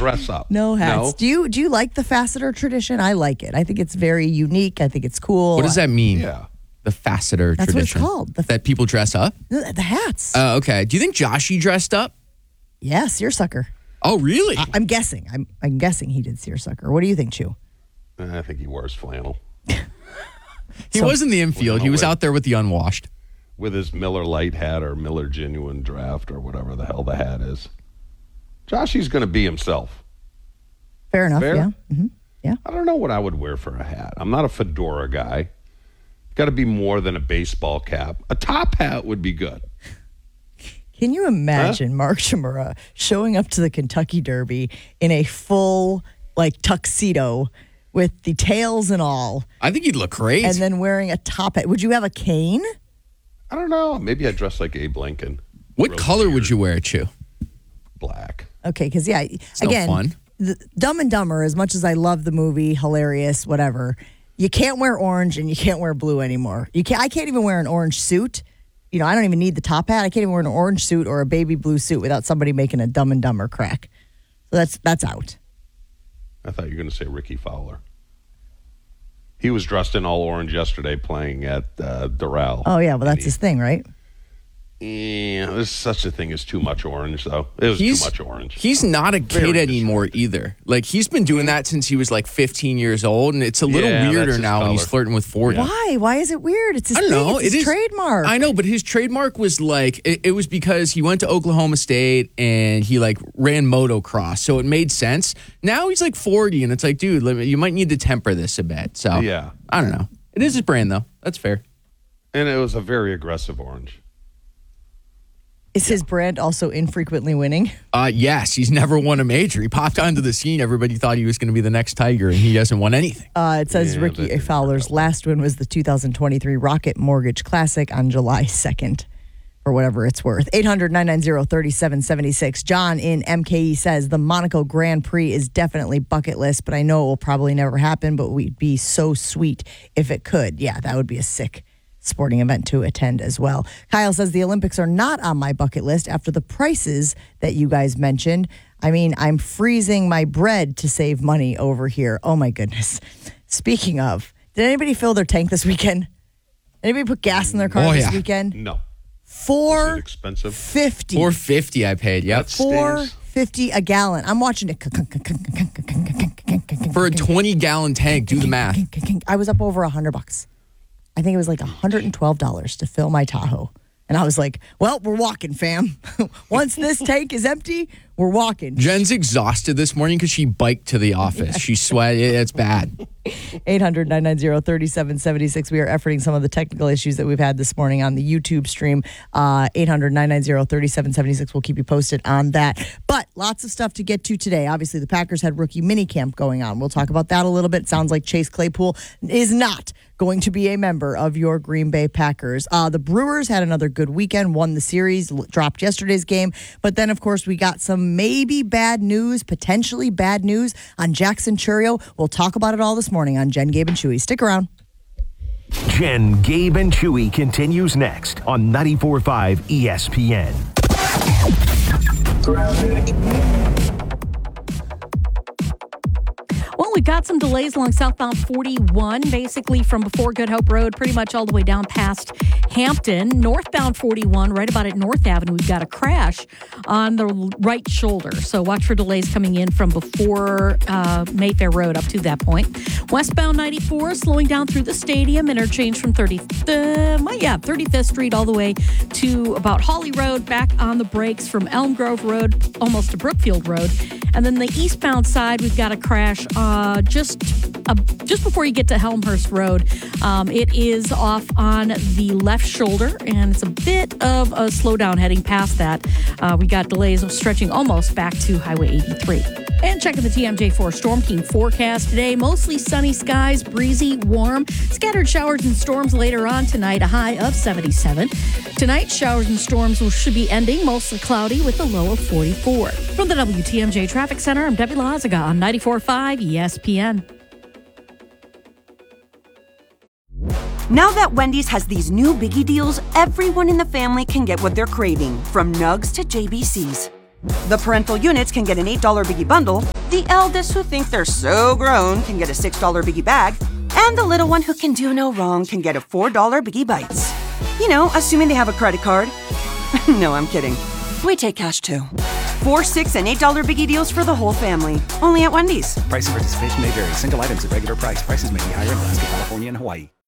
dress up. No hats. No? Do you like the faceter tradition? I like it. I think it's very unique. I think it's cool. What does that mean? Yeah. The faceter That's tradition. what it's called. That people dress up? The hats. Oh, okay. Do you think Joshy dressed up? Yeah, seersucker. Oh, really? I'm guessing. I'm guessing he did seersucker. What do you think, Chew? I think he wears flannel. He was in the infield. He was out there with the unwashed. With his Miller Lite hat or Miller Genuine Draft or whatever the hell the hat is. Joshy's going to be himself. Fair enough. Fair? Yeah. Mm-hmm. Yeah. I don't know what I would wear for a hat. I'm not a fedora guy. Got to be more than a baseball cap. A top hat would be good. Can you imagine Mark Shimura showing up to the Kentucky Derby in a full tuxedo with the tails and all? I think he'd look great. And then wearing a top hat. Would you have a cane? I don't know. Maybe I'd dress like Abe Lincoln. What color would you wear, Chew? Black. Okay, because again, no fun. Dumb and Dumber, as much as I love the movie, hilarious, whatever, you can't wear orange and you can't wear blue anymore. I can't even wear an orange suit. I don't even need the top hat. I can't even wear an orange suit or a baby blue suit without somebody making a Dumb and Dumber crack. So that's out. I thought you were going to say Ricky Fowler. He was dressed in all orange yesterday playing at Doral. Oh, yeah, well, that's his thing, right? Yeah, there's such a thing as too much orange, though. It was too much orange. He's not a kid anymore either. He's been doing that since he was 15 years old, and it's a little weirder now when he's flirting with 40. Why? Why is it weird? It's his thing. know. It's his trademark. I know, but his trademark was it was because he went to Oklahoma State and he ran motocross, so it made sense. Now he's 40, and it's dude, you might need to temper this a bit. So yeah, I don't know. It is his brand, though. That's fair. And it was a very aggressive orange. Is his brand also infrequently winning? Yes, he's never won a major. He popped onto the scene. Everybody thought he was going to be the next Tiger, and he hasn't won anything. It says Ricky Fowler's last win was the 2023 Rocket Mortgage Classic on July 2nd, for whatever it's worth. 800-990-3776. John in MKE says the Monaco Grand Prix is definitely bucket list, but I know it will probably never happen, but we'd be so sweet if it could. Yeah, that would be a sick sporting event to attend as well. Kyle says the Olympics are not on my bucket list after the prices that you guys mentioned. I mean, I'm freezing my bread to save money over here. Oh my goodness. Speaking of, did anybody fill their tank this weekend? Anybody put gas in their car this weekend? No. $4.50. $4.50 I paid. Yep. $4.50 a gallon. I'm watching it for a 20-gallon tank. Do the math. I was up over $100. I think it was $112 to fill my Tahoe. And I was like, well, we're walking, fam. Once this tank is empty, we're walking. Jen's exhausted this morning because she biked to the office. She sweated. It's bad. 800-990-3776. We are efforting some of the technical issues that we've had this morning on the YouTube stream. 800-990-3776. We'll keep you posted on that. But lots of stuff to get to today. Obviously, the Packers had rookie minicamp going on. We'll talk about that a little bit. Sounds like Chase Claypool is not going to be a member of your Green Bay Packers. The Brewers had another good weekend, won the series, dropped yesterday's game. But then, of course, we got some maybe bad news, potentially bad news on Jackson Chourio. We'll talk about it all this morning on Jen, Gabe, and Chewy. Stick around. Jen, Gabe, and Chewy continues next on 94.5 ESPN. Well, we've got some delays along southbound 41, basically from before Good Hope Road, pretty much all the way down past Hampton. Northbound 41, right about at North Avenue, we've got a crash on the right shoulder. So watch for delays coming in from before Mayfair Road up to that point. Westbound 94, slowing down through the stadium, interchange from 35th Street all the way to about Hawley Road, back on the brakes from Elm Grove Road, almost to Brookfield Road. And then the eastbound side, we've got a crash just before you get to Helmhurst Road. It is off on the left shoulder, and it's a bit of a slowdown heading past that. We got delays stretching almost back to Highway 83. And checking the TMJ4 Storm Team forecast today. Mostly sunny skies, breezy, warm. Scattered showers and storms later on tonight, a high of 77. Tonight, showers and storms should be ending, mostly cloudy with a low of 44. From the WTMJ Traffic Center, I'm Debbie Lazaga on 94.5 ESPN. Now that Wendy's has these new biggie deals, everyone in the family can get what they're craving, from nugs to JBCs. The parental units can get an $8 biggie bundle, The eldest who think they're so grown can get a $6 Biggie Bag, and the little one who can do no wrong can get a $4 Biggie Bites. You know, assuming they have a credit card. No, I'm kidding. We take cash too. $4, $6, and $8 Biggie deals for the whole family. Only at Wendy's. Price and participation may vary. Single items at regular price. Prices may be higher in Alaska, California, and Hawaii.